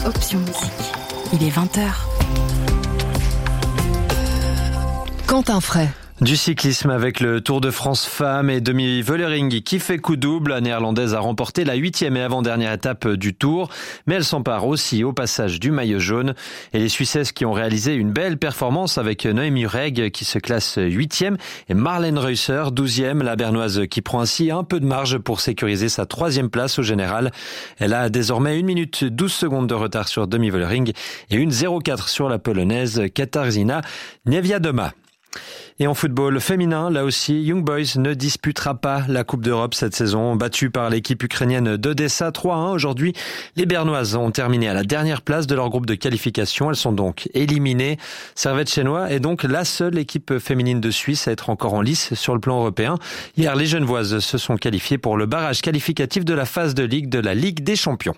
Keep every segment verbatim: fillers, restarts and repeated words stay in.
Option Musique. Il est vingt heures. Quentin Fray. Du cyclisme avec le Tour de France Femmes et Demi Vollering qui fait coup double. La néerlandaise a remporté la huitième et avant-dernière étape du Tour, mais elle s'empare aussi au passage du maillot jaune. Et les Suissesses qui ont réalisé une belle performance avec Noémie Reg qui se classe huitième et Marlène Reusser douzième. La Bernoise qui prend ainsi un peu de marge pour sécuriser sa troisième place au général. Elle a désormais une minute douze secondes de retard sur Demi Vollering et une zéro quatre sur la Polonaise Katarzyna Niewiadoma. Et en football féminin, là aussi, Young Boys ne disputera pas la Coupe d'Europe cette saison. Battue par l'équipe ukrainienne d'Odessa trois à un aujourd'hui, les Bernoises ont terminé à la dernière place de leur groupe de qualification. Elles sont donc éliminées. Servette Chénois est donc la seule équipe féminine de Suisse à être encore en lice sur le plan européen. Hier, les Genevoises se sont qualifiées pour le barrage qualificatif de la phase de Ligue de la Ligue des Champions.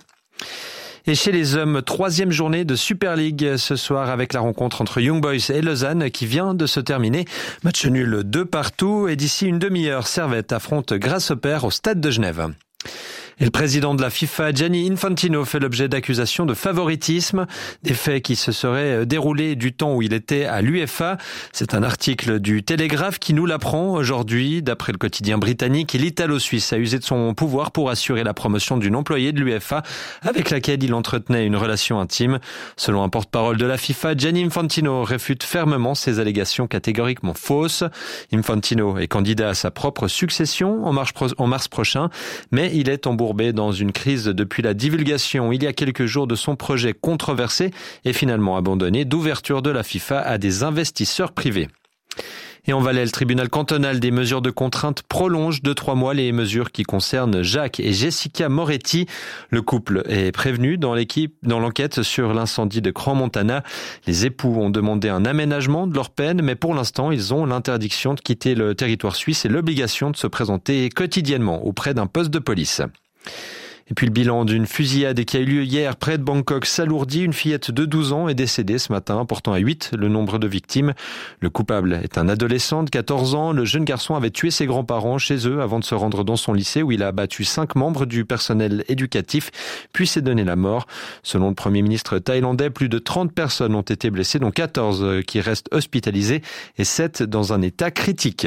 Et chez les hommes, troisième journée de Super League ce soir avec la rencontre entre Young Boys et Lausanne qui vient de se terminer. Match nul deux partout et d'ici une demi-heure, Servette affronte Grasshopper au stade de Genève. Et le président de la FIFA, Gianni Infantino, fait l'objet d'accusations de favoritisme, des faits qui se seraient déroulés du temps où il était à l'UEFA. C'est un article du Télégraphe qui nous l'apprend aujourd'hui. D'après le quotidien britannique, l'Italo-Suisse a usé de son pouvoir pour assurer la promotion d'une employée de l'UEFA avec laquelle il entretenait une relation intime. Selon un porte-parole de la FIFA, Gianni Infantino réfute fermement ces allégations catégoriquement fausses. Infantino est candidat à sa propre succession en mars, en mars prochain, mais il est embourbé dans une crise depuis la divulgation il y a quelques jours de son projet controversé et finalement abandonné d'ouverture de la FIFA à des investisseurs privés. Et en Valais, le tribunal cantonal des mesures de contrainte prolonge de trois mois les mesures qui concernent Jacques et Jessica Moretti. Le couple est prévenu dans l'équipe, dans l'enquête sur l'incendie de Crans-Montana. Les époux ont demandé un aménagement de leur peine, mais pour l'instant, ils ont l'interdiction de quitter le territoire suisse et l'obligation de se présenter quotidiennement auprès d'un poste de police. Et puis le bilan d'une fusillade qui a eu lieu hier près de Bangkok s'alourdit. Une fillette de douze ans est décédée ce matin, portant à huit le nombre de victimes. Le coupable est un adolescent de quatorze ans. Le jeune garçon avait tué ses grands-parents chez eux avant de se rendre dans son lycée où il a abattu cinq membres du personnel éducatif, puis s'est donné la mort. Selon le Premier ministre thaïlandais, plus de trente personnes ont été blessées, dont quatorze qui restent hospitalisées et sept dans un état critique.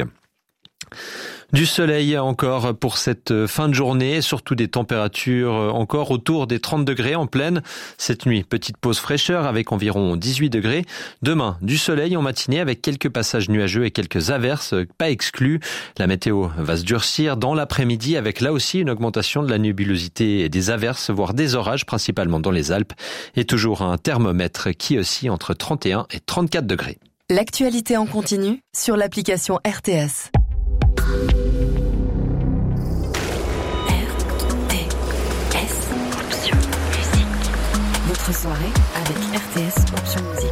Du soleil encore pour cette fin de journée, surtout des températures encore autour des trente degrés en pleine. Cette nuit, petite pause fraîcheur avec environ dix-huit degrés. Demain, du soleil en matinée avec quelques passages nuageux et quelques averses, pas exclus. La météo va se durcir dans l'après-midi avec là aussi une augmentation de la nébulosité et des averses, voire des orages, principalement dans les Alpes. Et toujours un thermomètre qui oscille entre trente et un et trente-quatre degrés. L'actualité en continu sur l'application R T S. Votre soirée avec R T S Option Musique.